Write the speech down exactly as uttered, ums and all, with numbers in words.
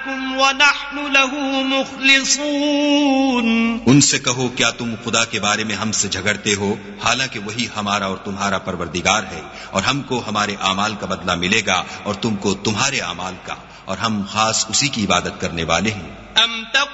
लकुम व नहनु लहू मुखलिसून। उनसे कहो, क्या तुम खुदा के बारे में हमसे झगड़ते हो, हालांकि वही हमारा और तुम्हारा परवरदिगार है, और हमको हमारे आमाल का बदला मिलेगा और तुमको तुम्हारे आमाल का, और हम खास उसी की इबादत करने वाले हैं। अम